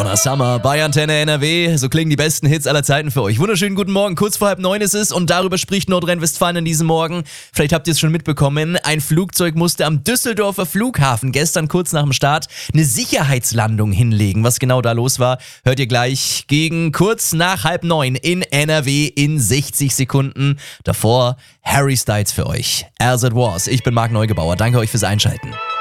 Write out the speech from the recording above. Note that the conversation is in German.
Donna Summer bei Antenne NRW. So klingen die besten Hits aller Zeiten für euch. Wunderschönen guten Morgen. Kurz vor 8:30 ist es und darüber spricht Nordrhein-Westfalen an diesem Morgen. Vielleicht habt ihr es schon mitbekommen. Ein Flugzeug musste am Düsseldorfer Flughafen gestern kurz nach dem Start eine Sicherheitslandung hinlegen. Was genau da los war, hört ihr gleich gegen kurz nach 8:30 in NRW in 60 Sekunden. Davor Harry Styles für euch. As It Was. Ich bin Marc Neugebauer. Danke euch fürs Einschalten.